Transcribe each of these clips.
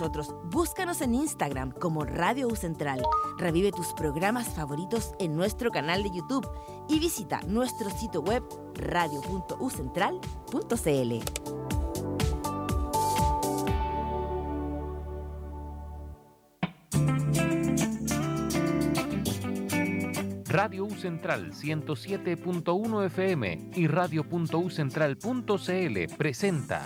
nosotros. Búscanos en Instagram como Radio U Central. Revive tus programas favoritos en nuestro canal de YouTube y visita nuestro sitio web radio.ucentral.cl. Radio U Central 107.1 FM y radio.ucentral.cl presenta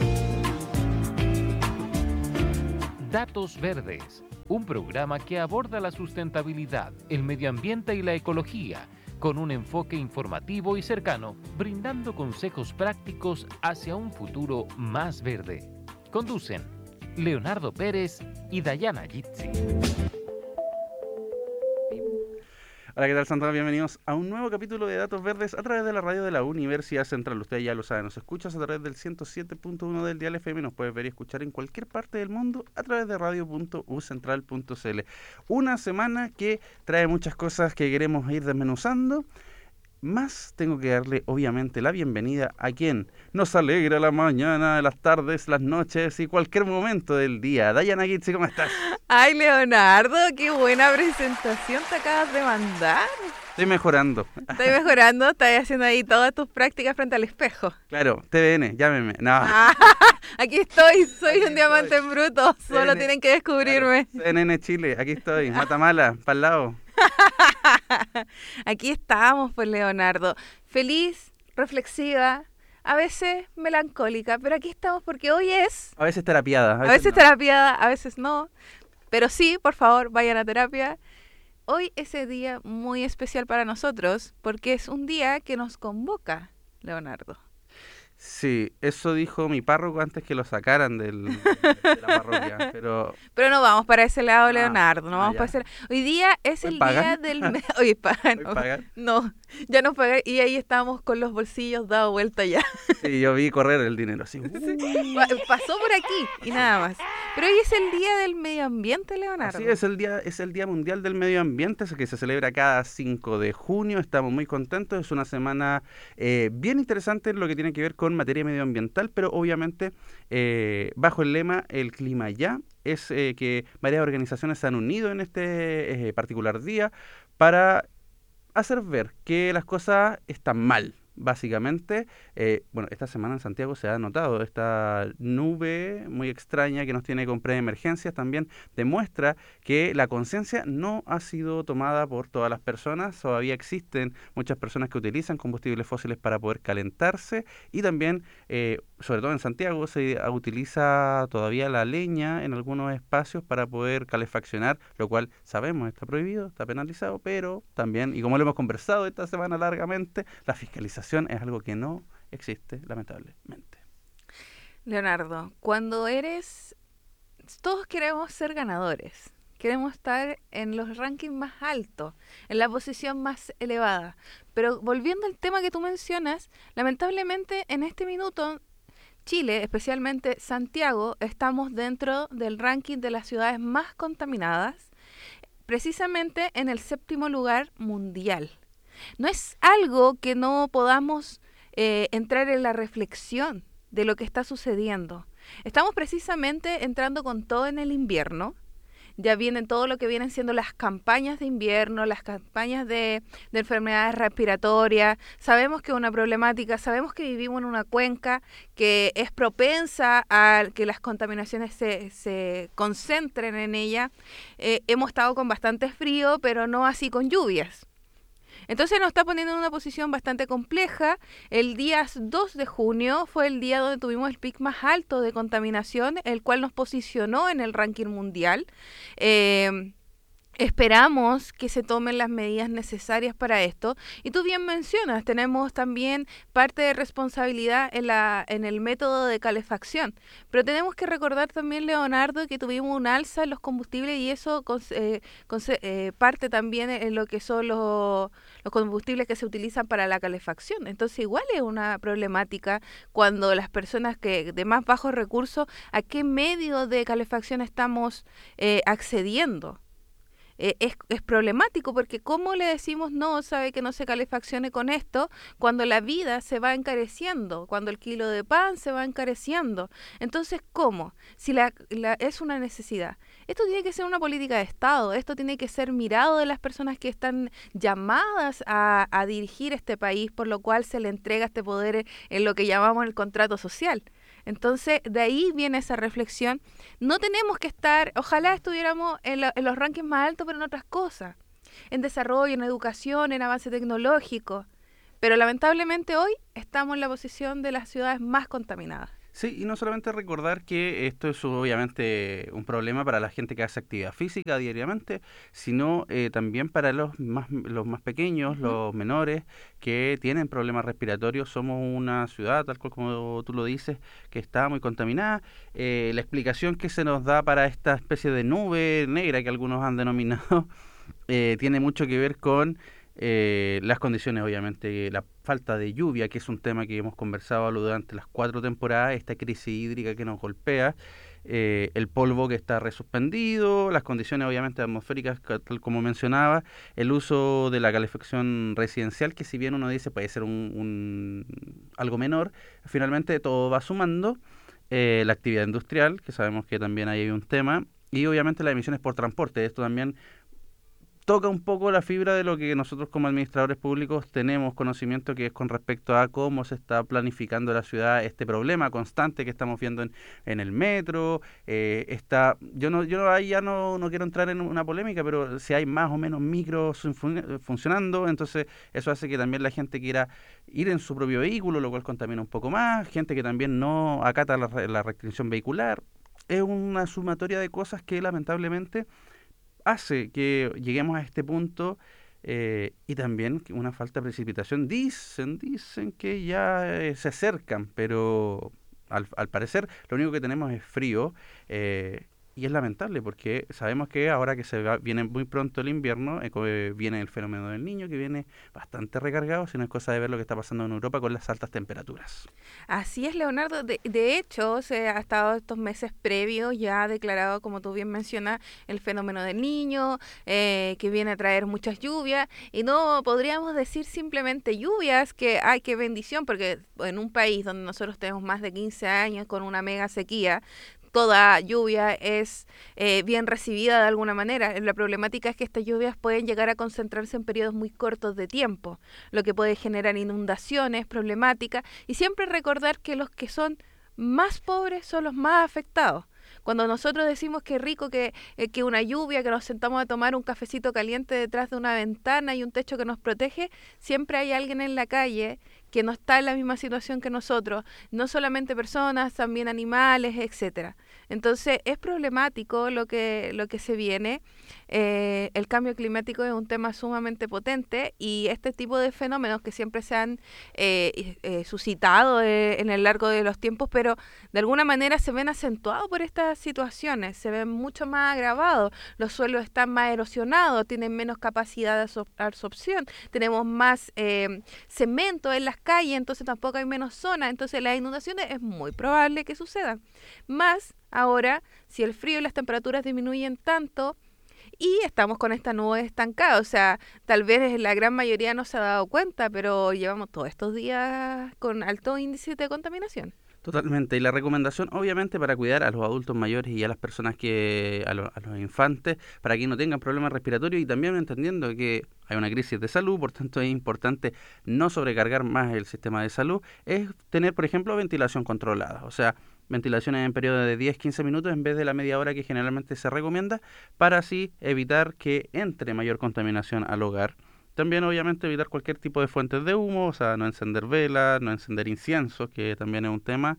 Datos Verdes, un programa que aborda la sustentabilidad, el medio ambiente y la ecología, con un enfoque informativo y cercano, brindando consejos prácticos hacia un futuro más verde. Conducen Leonardo Pérez y Dayana Yitzi. Hola, ¿qué tal, Santana? Bienvenidos a un nuevo capítulo de Datos Verdes a través de la radio de la Universidad Central. Ustedes ya lo saben, nos escuchas a través del 107.1 del dial FM, nos puedes ver y escuchar en cualquier parte del mundo a través de radio.ucentral.cl. Una semana que trae muchas cosas que queremos ir desmenuzando. Más tengo que darle, obviamente, la bienvenida a quien nos alegra la mañana, las tardes, las noches y cualquier momento del día. Dayana Gitzi, ¿cómo estás? Ay, Leonardo, qué buena presentación te acabas de mandar. Estoy mejorando. Estás mejorando, estás haciendo ahí todas tus prácticas frente al espejo. Claro, TVN, llámeme. No. Aquí estoy, soy un diamante en bruto, solo CNN, tienen que descubrirme. Claro, CNN Chile, aquí estoy, Matamala, para el lado. Aquí estamos, pues, Leonardo. Feliz, reflexiva, a veces melancólica, pero aquí estamos porque hoy es... A veces terapiada. A veces no. terapiada, a veces no. Pero sí, por favor, vayan a terapia. Hoy es un día muy especial para nosotros porque es un día que nos convoca, Leonardo. Sí, eso dijo mi párroco antes que lo sacaran de la parroquia, pero no vamos para ese lado, Leonardo, no vamos ya. para ese lado. Hoy día es el día del... Oye, pagan. No, ya nos pagan y ahí estamos con los bolsillos dados vuelta ya. Sí, yo vi correr el dinero así. Pasó por aquí y nada más. Pero hoy es el día del medio ambiente, Leonardo. Así es el día mundial del medio ambiente, que se celebra cada 5 de junio. Estamos muy contentos, es una semana bien interesante en lo que tiene que ver con materia medioambiental, pero obviamente bajo el lema El clima ya, es que varias organizaciones se han unido en este particular día para hacer ver que las cosas están mal. Básicamente, esta semana en Santiago se ha notado esta nube muy extraña que nos tiene con preemergencias. También demuestra que la conciencia no ha sido tomada por todas las personas. Todavía existen muchas personas que utilizan combustibles fósiles para poder calentarse y también, sobre todo en Santiago, se utiliza todavía la leña en algunos espacios para poder calefaccionar, lo cual sabemos está prohibido, está penalizado, pero también, y como lo hemos conversado esta semana largamente, la fiscalización es algo que no existe, lamentablemente. Leonardo, todos queremos ser ganadores, queremos estar en los rankings más altos, en la posición más elevada, pero volviendo al tema que tú mencionas, lamentablemente en este minuto Chile, especialmente Santiago, estamos dentro del ranking de las ciudades más contaminadas, precisamente en el 7º lugar mundial. No es algo que no podamos entrar en la reflexión de lo que está sucediendo. Estamos precisamente entrando con todo en el invierno. Ya vienen todo lo que vienen siendo las campañas de invierno, las campañas de enfermedades respiratorias. Sabemos que es una problemática, sabemos que vivimos en una cuenca que es propensa a que las contaminaciones se concentren en ella. Hemos estado con bastante frío, pero no así con lluvias. Entonces nos está poniendo en una posición bastante compleja. El día 2 de junio fue el día donde tuvimos el pic más alto de contaminación, el cual nos posicionó en el ranking mundial. Esperamos que se tomen las medidas necesarias para esto. Y tú bien mencionas, tenemos también parte de responsabilidad en el método de calefacción. Pero tenemos que recordar también, Leonardo, que tuvimos un alza en los combustibles y eso parte también en lo que son los combustibles que se utilizan para la calefacción. Entonces igual es una problemática cuando las personas que de más bajos recursos, ¿a qué medio de calefacción estamos accediendo? es problemático, porque ¿cómo le decimos no, sabe que no se calefaccione con esto cuando la vida se va encareciendo, cuando el kilo de pan se va encareciendo? Entonces, ¿cómo? Si es una necesidad. Esto tiene que ser una política de Estado, esto tiene que ser mirado de las personas que están llamadas a dirigir este país, por lo cual se le entrega este poder en lo que llamamos el contrato social. Entonces, de ahí viene esa reflexión. No tenemos que estar, ojalá estuviéramos en los rankings más altos, pero en otras cosas, en desarrollo, en educación, en avance tecnológico. Pero lamentablemente hoy estamos en la posición de las ciudades más contaminadas. Sí, y no solamente recordar que esto es obviamente un problema para la gente que hace actividad física diariamente, sino también para los más pequeños, los menores, que tienen problemas respiratorios. Somos una ciudad, tal cual como tú lo dices, que está muy contaminada. La explicación que se nos da para esta especie de nube negra que algunos han denominado tiene mucho que ver con las condiciones, obviamente, la falta de lluvia, que es un tema que hemos conversado durante las 4 temporadas, esta crisis hídrica que nos golpea, el polvo que está resuspendido, las condiciones obviamente atmosféricas, tal como mencionaba, el uso de la calefacción residencial, que si bien uno dice puede ser algo menor, finalmente todo va sumando, la actividad industrial, que sabemos que también ahí hay un tema, y obviamente las emisiones por transporte. Esto también toca un poco la fibra de lo que nosotros como administradores públicos tenemos conocimiento, que es con respecto a cómo se está planificando la ciudad, este problema constante que estamos viendo en el metro. Yo ahí ya no quiero entrar en una polémica, pero si hay más o menos micros funcionando, entonces eso hace que también la gente quiera ir en su propio vehículo, lo cual contamina un poco más, gente que también no acata la restricción vehicular. Es una sumatoria de cosas que lamentablemente hace que lleguemos a este punto, y también una falta de precipitación. Dicen que ya se acercan, pero al parecer lo único que tenemos es frío, y es lamentable porque sabemos que ahora que viene muy pronto el invierno, viene el fenómeno del Niño, que viene bastante recargado, si no es cosa de ver lo que está pasando en Europa con las altas temperaturas. Así es, Leonardo. De hecho, se ha estado estos meses previos ya declarado, como tú bien mencionas, el fenómeno del Niño, que viene a traer muchas lluvias, y no podríamos decir simplemente lluvias, que ¡ay, qué bendición! Porque en un país donde nosotros tenemos más de 15 años con una mega sequía, toda lluvia es bien recibida de alguna manera. La problemática es que estas lluvias pueden llegar a concentrarse en periodos muy cortos de tiempo, lo que puede generar inundaciones, problemáticas, y siempre recordar que los que son más pobres son los más afectados. Cuando nosotros decimos que rico que una lluvia, que nos sentamos a tomar un cafecito caliente detrás de una ventana y un techo que nos protege, siempre hay alguien en la calle que no está en la misma situación que nosotros, no solamente personas, también animales, etcétera. Entonces es problemático lo que se viene. El cambio climático es un tema sumamente potente, y este tipo de fenómenos que siempre se han suscitado en el largo de los tiempos, pero de alguna manera se ven acentuados por estas situaciones, se ven mucho más agravados. Los suelos están más erosionados, tienen menos capacidad de absorción, tenemos más cemento en las calles, entonces tampoco hay menos zona, entonces las inundaciones es muy probable que sucedan. Más ahora, si el frío y las temperaturas disminuyen tanto y estamos con esta nube estancada, o sea, tal vez la gran mayoría no se ha dado cuenta, pero llevamos todos estos días con alto índice de contaminación. Totalmente, y la recomendación obviamente para cuidar a los adultos mayores y a las personas a los infantes, para que no tengan problemas respiratorios, y también entendiendo que hay una crisis de salud, por tanto es importante no sobrecargar más el sistema de salud, es tener, por ejemplo, ventilación controlada, o sea, ventilaciones en periodo de 10-15 minutos en vez de la media hora que generalmente se recomienda, para así evitar que entre mayor contaminación al hogar. También obviamente evitar cualquier tipo de fuentes de humo, o sea, no encender velas, no encender inciensos, que también es un tema,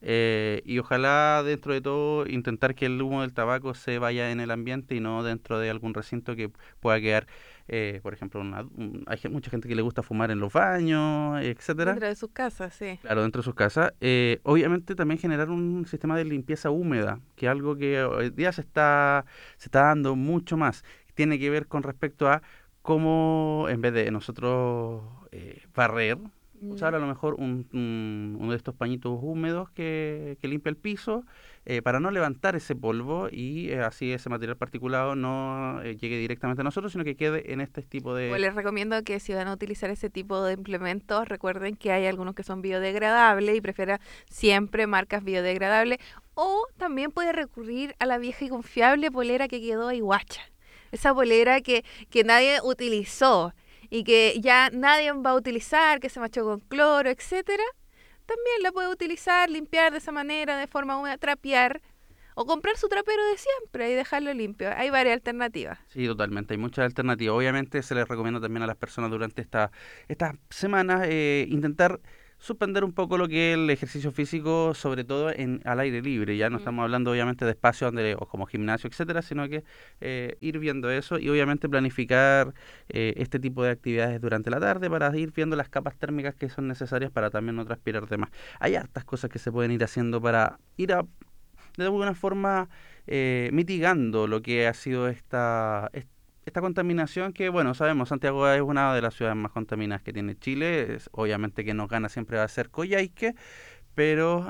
y ojalá dentro de todo intentar que el humo del tabaco se vaya en el ambiente y no dentro de algún recinto que pueda quedar, por ejemplo, hay mucha gente que le gusta fumar en los baños, etcétera. Dentro de sus casas, sí. Claro, dentro de sus casas. Obviamente también generar un sistema de limpieza húmeda, que es algo que hoy día se está dando mucho más. Tiene que ver con respecto a cómo, en vez de nosotros barrer, Usar a lo mejor uno de estos pañitos húmedos que limpia el piso para no levantar ese polvo y así ese material particulado no llegue directamente a nosotros, sino que quede en este tipo Pues de... les recomiendo que si van a utilizar ese tipo de implementos, recuerden que hay algunos que son biodegradables y prefiera siempre marcas biodegradables. O también puede recurrir a la vieja y confiable polera que quedó ahí guacha. Esa polera que nadie utilizó y que ya nadie va a utilizar, que se machó con cloro, etcétera. También la puede utilizar, limpiar de esa manera, de forma húmeda, trapear o comprar su trapero de siempre y dejarlo limpio. Hay varias alternativas. Sí, totalmente, hay muchas alternativas. Obviamente se les recomienda también a las personas durante estas semanas intentar suspender un poco lo que es el ejercicio físico, sobre todo al aire libre. Ya no estamos hablando obviamente de espacios o como gimnasio, etcétera, sino que ir viendo eso y obviamente planificar este tipo de actividades durante la tarde para ir viendo las capas térmicas que son necesarias para también no transpirar de más. Hay hartas cosas que se pueden ir haciendo para ir de alguna forma mitigando lo que ha sido esta contaminación que, bueno, sabemos, Santiago es una de las ciudades más contaminadas que tiene Chile. Obviamente que nos gana siempre va a ser Coyhaique, pero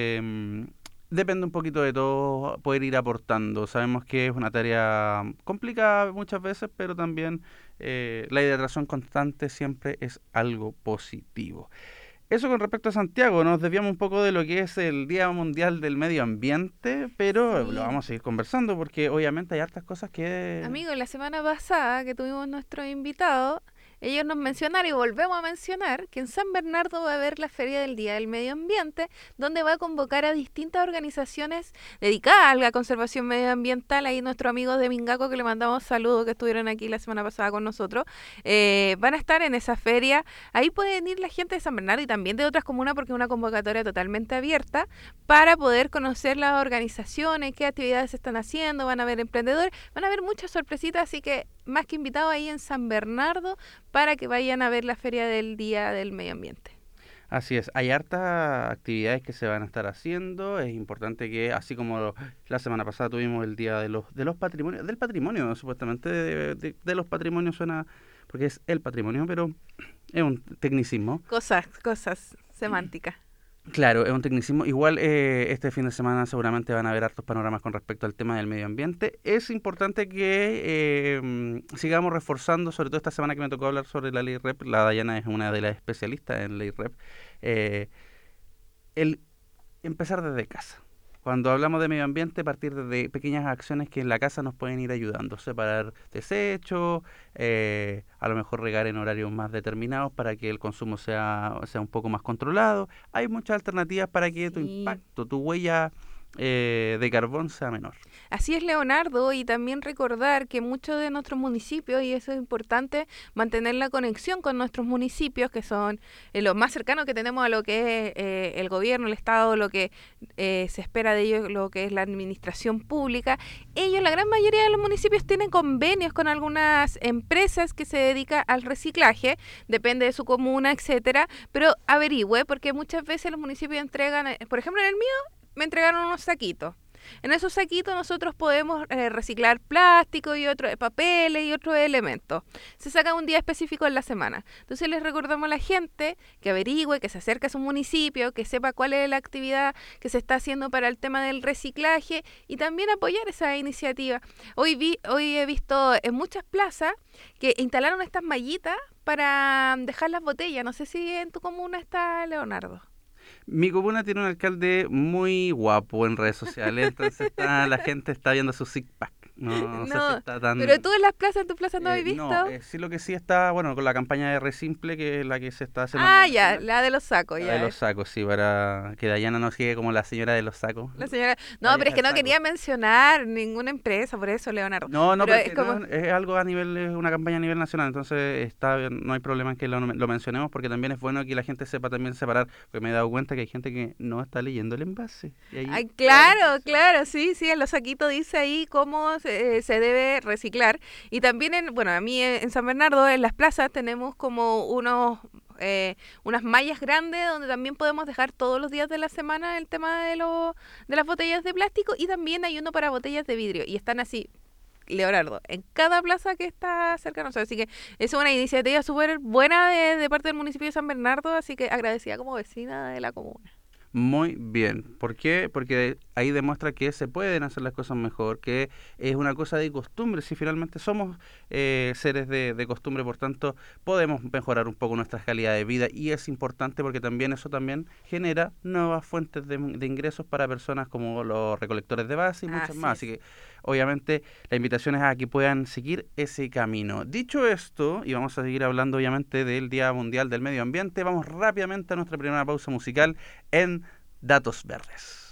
depende un poquito de todo poder ir aportando. Sabemos que es una tarea complicada muchas veces, pero también la hidratación constante siempre es algo positivo. Eso con respecto a Santiago, nos desviamos un poco de lo que es el Día Mundial del Medio Ambiente, pero Sí. lo vamos a seguir conversando porque obviamente hay hartas cosas que... Amigos, la semana pasada que tuvimos nuestro invitado, ellos nos mencionaron y volvemos a mencionar que en San Bernardo va a haber la Feria del Día del Medio Ambiente, donde va a convocar a distintas organizaciones dedicadas a la conservación medioambiental. Ahí nuestros amigos de Mingaco, que le mandamos saludos, que estuvieron aquí la semana pasada con nosotros, van a estar en esa feria. Ahí pueden ir la gente de San Bernardo y también de otras comunas, porque es una convocatoria totalmente abierta para poder conocer las organizaciones, qué actividades se están haciendo, van a haber emprendedores, van a haber muchas sorpresitas, así que más que invitados ahí en San Bernardo para que vayan a ver la Feria del Día del Medio Ambiente. Así es, hay hartas actividades que se van a estar haciendo. Es importante que, así como la semana pasada tuvimos el Día de los Patrimonios, del patrimonio, supuestamente, de los patrimonios suena, porque es el patrimonio, pero es un tecnicismo. Cosas semánticas. Claro, es un tecnicismo. Igual este fin de semana seguramente van a haber hartos panoramas con respecto al tema del medio ambiente. Es importante que sigamos reforzando, sobre todo esta semana que me tocó hablar sobre la ley REP. La Dayana es una de las especialistas en ley REP. El empezar desde casa. Cuando hablamos de medio ambiente, partir desde pequeñas acciones que en la casa nos pueden ir ayudando. Separar desechos, a lo mejor regar en horarios más determinados para que el consumo sea un poco más controlado. Hay muchas alternativas para que tu impacto, tu huella de carbón sea menor. Así es, Leonardo, y también recordar que muchos de nuestros municipios, y eso es importante, mantener la conexión con nuestros municipios, que son los más cercanos que tenemos a lo que es el gobierno, el Estado, lo que se espera de ellos, lo que es la administración pública. Ellos, la gran mayoría de los municipios, tienen convenios con algunas empresas que se dedican al reciclaje, depende de su comuna, etcétera, pero averigüe, porque muchas veces los municipios entregan, por ejemplo en el mío, me entregaron unos saquitos. En esos saquitos nosotros podemos reciclar plástico y otros papeles y otros elementos. Se saca un día específico en la semana. Entonces les recordamos a la gente que averigüe, que se acerque a su municipio, que sepa cuál es la actividad que se está haciendo para el tema del reciclaje y también apoyar esa iniciativa. Hoy he visto en muchas plazas que instalaron estas mallitas para dejar las botellas. No sé si en tu comuna está, Leonardo. Mi comuna tiene un alcalde muy guapo en redes sociales, entonces la gente está viendo su six pack. No sé si está tan... Pero tú en tu plaza no has visto. No, sí, lo que sí está, bueno, con la campaña de Resimple, que es la que se está haciendo. Ah, ya, la de los sacos, la ya. de los sacos, sí, para que Dayana no siga como la señora de los sacos. La señora... No, pero es que no quería mencionar ninguna empresa, por eso, Leonardo. No, pero es como... es algo a nivel, es una campaña a nivel nacional, entonces no hay problema en que lo mencionemos, porque también es bueno que la gente sepa también separar, porque me he dado cuenta que hay gente que no está leyendo el envase. Y ahí, ay, claro, sí, en los saquitos dice ahí cómo se debe reciclar. Y también a mí en San Bernardo, en las plazas, tenemos como unas mallas grandes donde también podemos dejar todos los días de la semana el tema de las botellas de plástico, y también hay uno para botellas de vidrio y están así Leonardo, en cada plaza que está cerca de nosotros. Así que es una iniciativa súper buena de parte del municipio de San Bernardo, así que agradecida como vecina de la comuna. Muy bien. ¿Por qué? Porque ahí demuestra que se pueden hacer las cosas mejor, que es una cosa de costumbre. Si finalmente somos seres de costumbre, por tanto, podemos mejorar un poco nuestra calidad de vida y es importante porque también eso también genera nuevas fuentes de ingresos para personas como los recolectores de base y muchas más. Así que, obviamente, la invitación es a que puedan seguir ese camino. Dicho esto, y vamos a seguir hablando, obviamente, del Día Mundial del Medio Ambiente, vamos rápidamente a nuestra primera pausa musical en Datos Verdes.